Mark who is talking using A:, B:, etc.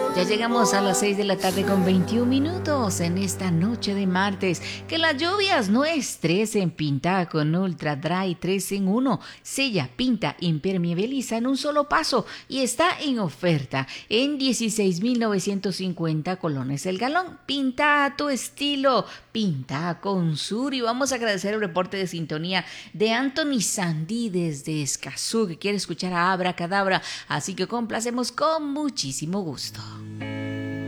A: Ya llegamos a las 6 de la tarde con 21 minutos en esta noche de martes. Que las lluvias no estresen. Pinta con Ultra Dry 3 en 1. Sella, pinta, impermeabiliza en un solo paso. Y está en oferta en 16,950 colones el galón. Pinta a tu estilo. Pinta con Sur. Y vamos a agradecer el reporte de sintonía de Anthony Sandy desde Escazú, que quiere escuchar a Abracadabra. Así que complacemos con muchísimo gusto.